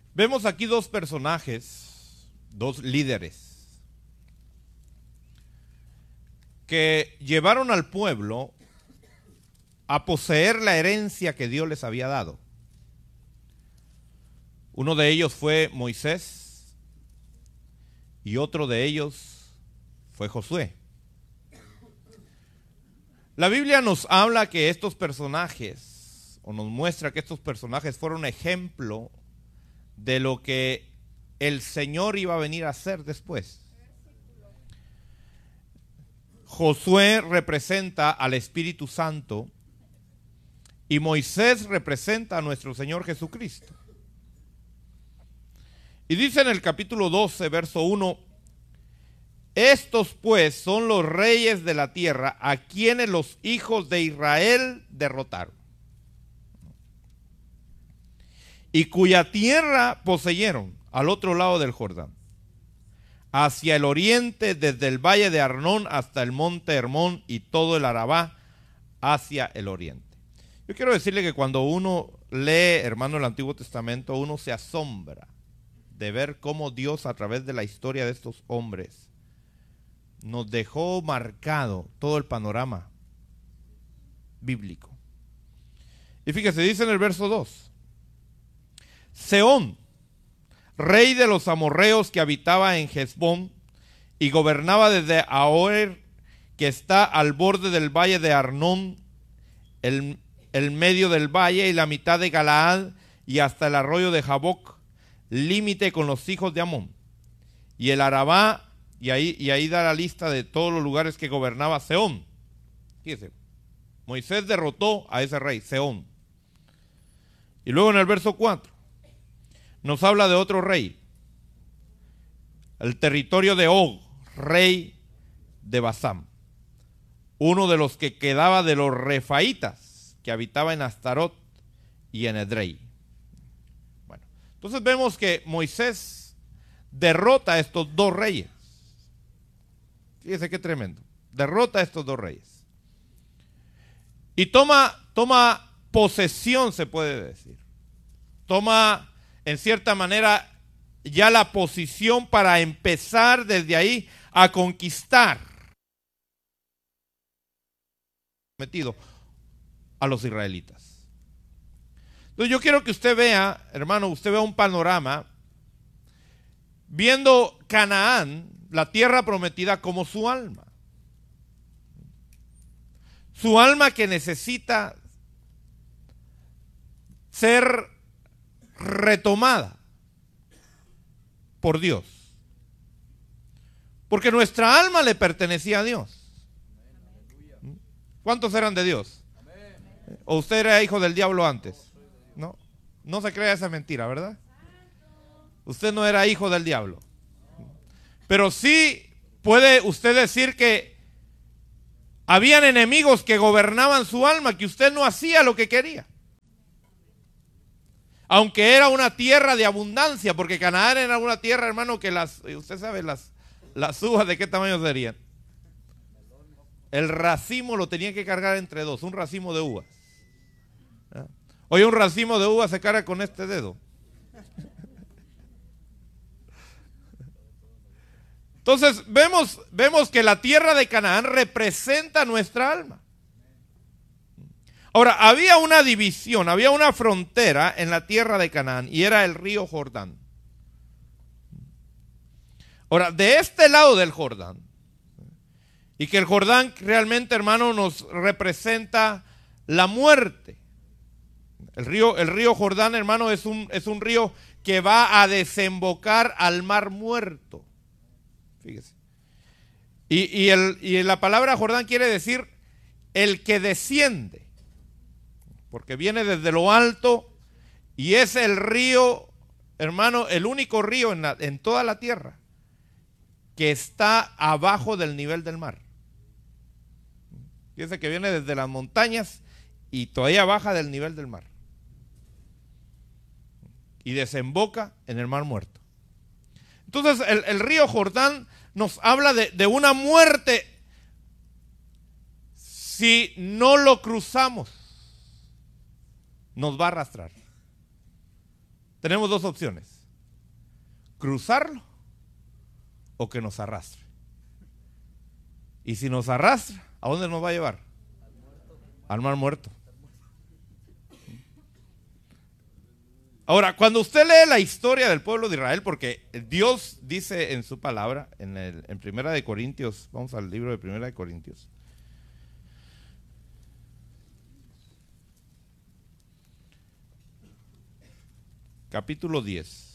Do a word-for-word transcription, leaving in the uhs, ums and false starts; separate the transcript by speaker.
Speaker 1: Vemos aquí dos personajes, dos líderes, que llevaron al pueblo a poseer la herencia que Dios les había dado. Uno de ellos fue Moisés y otro de ellos fue Josué. La Biblia nos habla que estos personajes, o nos muestra que estos personajes fueron ejemplo de lo que el Señor iba a venir a hacer después. Josué representa al Espíritu Santo y Moisés representa a nuestro Señor Jesucristo. Y dice en el capítulo doce, verso uno, estos pues son los reyes de la tierra a quienes los hijos de Israel derrotaron y cuya tierra poseyeron al otro lado del Jordán, hacia el oriente desde el valle de Arnón hasta el monte Hermón y todo el Arabá hacia el oriente. Yo quiero decirle que cuando uno lee, hermano, el Antiguo Testamento, uno se asombra de ver cómo Dios a través de la historia de estos hombres nos dejó marcado todo el panorama bíblico. Y fíjese, dice en el verso dos, Sehón, rey de los amorreos que habitaba en Hesbón y gobernaba desde Aroer, que está al borde del valle de Arnón, el, el medio del valle y la mitad de Galaad y hasta el arroyo de Jaboc, límite con los hijos de Amón, y el Arabá. Y ahí, y ahí da la lista de todos los lugares que gobernaba Sehón. Fíjese, Moisés derrotó a ese rey, Sehón. Y luego en el verso cuatro nos habla de otro rey, el territorio de Og, rey de Basán, uno de los que quedaba de los refaitas, que habitaba en Astarot y en Edrei. Bueno, entonces vemos que Moisés derrota a estos dos reyes. Fíjese qué tremendo. Derrota a estos dos reyes. Y toma, toma posesión, se puede decir. Toma, en cierta manera, ya la posición para empezar desde ahí a conquistar metido a los israelitas. Entonces yo quiero que usted vea, hermano, usted vea un panorama viendo Canaán, la tierra prometida, como su alma. Su alma que necesita ser retomada por Dios. Porque nuestra alma le pertenecía a Dios. ¿Cuántos eran de Dios? ¿O usted era hijo del diablo antes? No, no se crea esa mentira, ¿verdad? Usted no era hijo del diablo. Pero sí puede usted decir que habían enemigos que gobernaban su alma, que usted no hacía lo que quería. Aunque era una tierra de abundancia, porque Canaán era una tierra, hermano, que las, usted sabe, las, las uvas de qué tamaño serían. El racimo lo tenían que cargar entre dos, un racimo de uvas. Hoy un racimo de uvas se carga con este dedo. Entonces vemos, vemos que la tierra de Canaán representa nuestra alma. Ahora, había una división, había una frontera en la tierra de Canaán y era el río Jordán. Ahora, de este lado del Jordán, y que el Jordán realmente, hermano, nos representa la muerte. El río, el río Jordán, hermano, es un, es un río que va a desembocar al mar muerto. Fíjese. Y, y, el, y la palabra Jordán quiere decir el que desciende, porque viene desde lo alto y es el río, hermano, el único río en, la, en toda la tierra que está abajo del nivel del mar. Fíjese que viene desde las montañas y todavía baja del nivel del mar y desemboca en el mar muerto. Entonces el, el río Jordán nos habla de, de una muerte si no lo cruzamos. Nos va a arrastrar. Tenemos dos opciones. cruzarlo o que nos arrastre. Y si nos arrastra, ¿a dónde nos va a llevar? Al mar muerto. Ahora, cuando usted lee la historia del pueblo de Israel, porque Dios dice en su palabra, en, el, en Primera de Corintios, vamos al libro de Primera de Corintios, capítulo diez.